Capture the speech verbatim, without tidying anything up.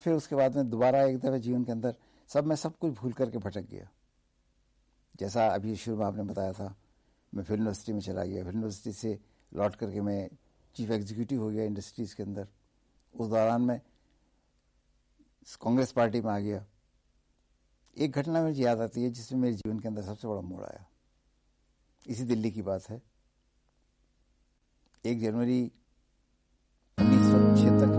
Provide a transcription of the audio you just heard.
फिर उसके बाद में दोबारा एक दफे जीवन के अंदर सब मैं सब कुछ भूल करके भटक गया। जैसा अभी शुरू में आपने बताया था, मैं फिल्म यूनिवर्सिटी में चला गया, फिल्म यूनिवर्सिटी से लौट करके मैं चीफ एग्जीक्यूटिव हो गया इंडस्ट्रीज के अंदर। उस दौरान मैं कांग्रेस पार्टी में आ गया। एक घटना मुझे याद आती है जिसमें मेरे जीवन के अंदर सबसे बड़ा मोड़ आया। इसी दिल्ली की बात है। एक जनवरी उन्नीस सौ छिहत्तर